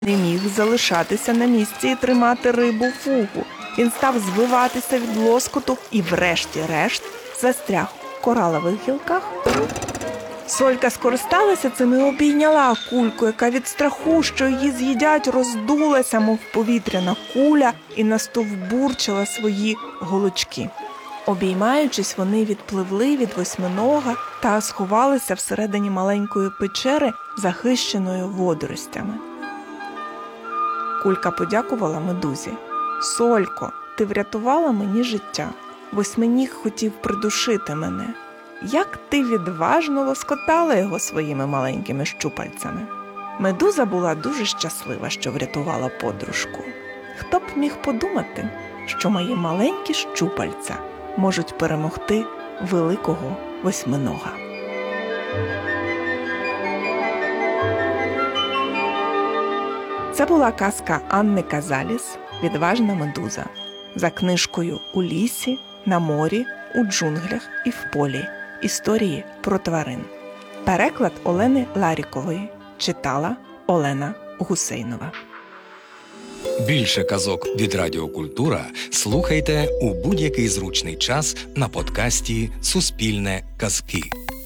не міг залишатися на місці і тримати рибу фугу. Він став звиватися від лоскоту і врешті-решт застряг в коралових гілках. Солька скористалася цим і обійняла акульку, яка від страху, що її з'їдять, роздулася, мов повітряна куля, і настовбурчила свої голочки. Обіймаючись, вони відпливли від восьминога та сховалися всередині маленької печери, захищеної водоростями. Кулька подякувала медузі. «Солько, ти врятувала мені життя. Восьминіг хотів придушити мене. Як ти відважно лоскотала його своїми маленькими щупальцями». Медуза була дуже щаслива, що врятувала подружку. Хто б міг подумати, що мої маленькі щупальця можуть перемогти великого восьминога. Це була казка Анни Казаліс «Відважна медуза» за книжкою «У лісі, на морі, у джунглях і в полі. Історії про тварин». Переклад Олени Ларікової. Читала Олена Гусейнова. Більше казок від Радіо Культура слухайте у будь-який зручний час на подкасті «Суспільне казки».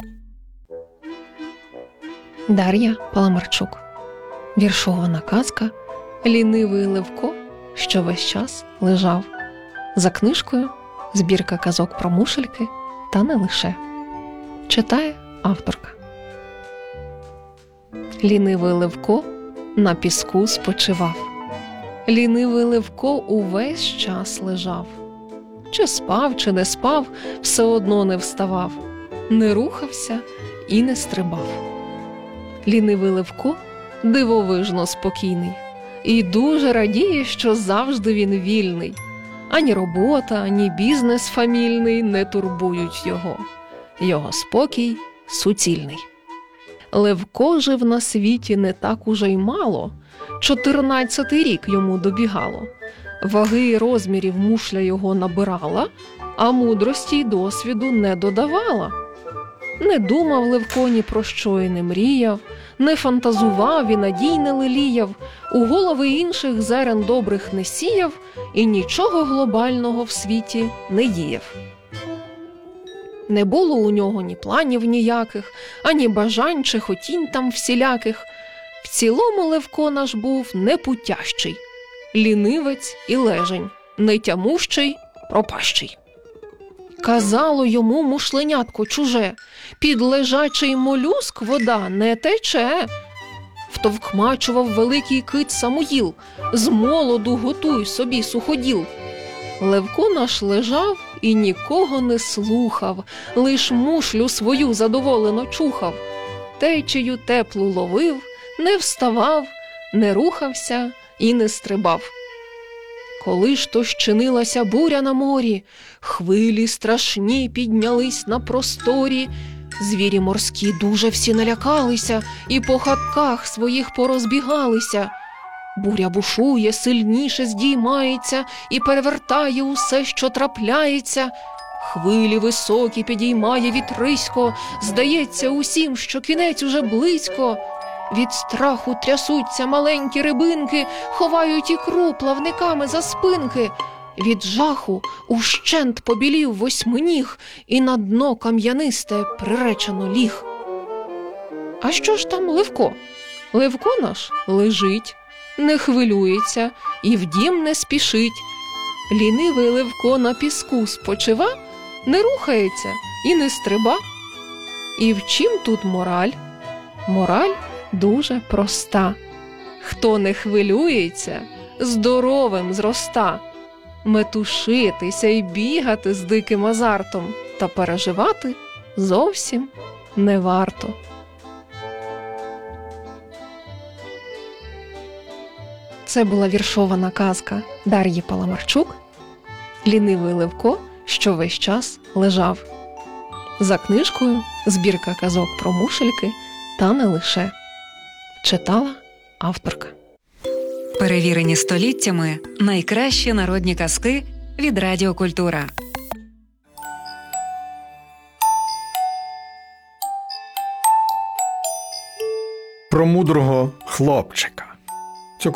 Дар'я Паламарчук. Віршована казка «Лінивий Левко, що весь час лежав». За книжкою «Збірка казок про мушельки та не лише». Читає авторка. Лінивий Левко на піску спочивав. Лінивий Левко увесь час лежав. Чи спав, чи не спав, все одно не вставав. Не рухався і не стрибав. Лінивий Левко дивовижно спокійний і дуже радіє, що завжди він вільний. Ані робота, ані бізнес фамільний не турбують його. Його спокій суцільний. Левко жив на світі не так уже й мало. 14-й рік йому добігало. Ваги й розмірів мушля його набирала, а мудрості й досвіду не додавала. Не думав Левко ні про що й не мріяв, не фантазував і надій не леліяв, у голови інших зерен добрих не сіяв і нічого глобального в світі не діяв. Не було у нього ні планів ніяких, ані бажань чи хотінь там всіляких. В цілому Левко наш був непутящий, лінивець і лежень, нетямущий, пропащий. Казало йому мушленятко чуже: під лежачий молюск вода не тече. Втовкмачував великий кит Самуїл: з молоду готуй собі суходіл. Левко наш лежав і нікого не слухав, лиш мушлю свою задоволено чухав. Течію теплу ловив, не вставав, не рухався і не стрибав. Коли ж то щинилася буря на морі, хвилі страшні піднялись на просторі, звірі морські дуже всі налякалися і по хатках своїх порозбігалися. Буря бушує, сильніше здіймається і перевертає усе, що трапляється. Хвилі високі підіймає вітрисько, здається усім, що кінець уже близько. Від страху трясуться маленькі рибинки, ховають ікру плавниками за спинки. Від жаху ущент побілів восьминіг і на дно кам'янисте приречено ліг. А що ж там Левко? Левко наш лежить, не хвилюється і в дім не спішить. Лінивий Левко на піску спочива, не рухається і не стриба. І в чим тут мораль? Мораль дуже проста. Хто не хвилюється, здоровим зроста. Метушитися й бігати з диким азартом та переживати зовсім не варто. Це була віршована казка Дар'ї Паламарчук «Лінивий Левко, що весь час лежав». За книжкою «Збірка казок про мушельки та не лише». Читала авторка. Перевірені століттями найкращі народні казки від Радіо Культура. Про мудрого хлопчика.